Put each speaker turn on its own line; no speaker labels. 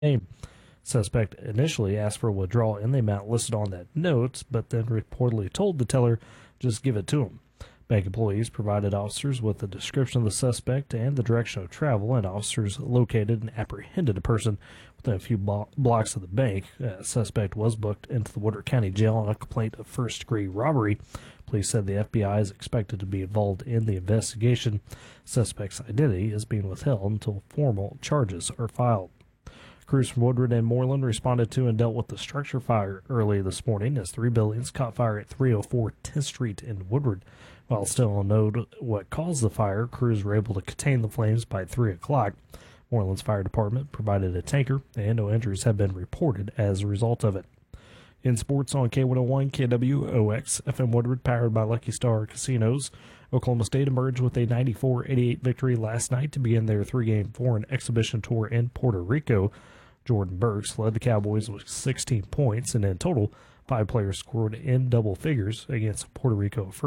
game. Suspect initially asked for a withdrawal in the amount listed on that note, but then reportedly told the teller, just give it to him. Bank employees provided officers with a description of the suspect and the direction of travel, and officers located and apprehended a person within a few blocks of the bank. A suspect was booked into the Woodard County Jail on a complaint of first-degree robbery. Police said the FBI is expected to be involved in the investigation. Suspect's identity is being withheld until formal charges are filed. Crews from Woodward and Moreland responded to and dealt with the structure fire early this morning as 3 buildings caught fire at 304 10th Street in Woodward. While still unknown what caused the fire, crews were able to contain the flames by 3 o'clock. Moreland's fire department provided a tanker, and no injuries have been reported as a result of it. In sports on K101 KWOX FM Woodward, powered by Lucky Star Casinos, Oklahoma State emerged with a 94-88 victory last night to begin their 3-game foreign exhibition tour in Puerto Rico. Jordan Burks led the Cowboys with 16 points, and in total, 5 players scored in double figures against Puerto Rico.